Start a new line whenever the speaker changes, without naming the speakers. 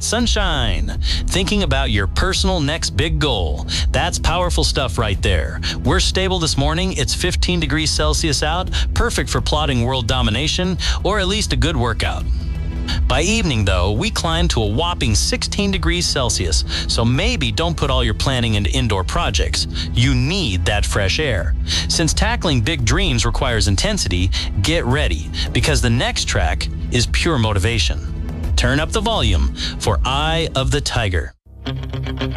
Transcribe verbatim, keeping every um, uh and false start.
sunshine. Thinking about your personal next big goal. That's powerful stuff right there. We're stable this morning. It's fifteen degrees Celsius out, perfect for plotting world domination or at least a good workout. By evening, though, we climb to a whopping sixteen degrees Celsius, so maybe don't put all your planning into indoor projects. You need that fresh air. Since tackling big dreams requires intensity, get ready, because the next track is pure motivation. Turn up the volume for Eye of the Tiger.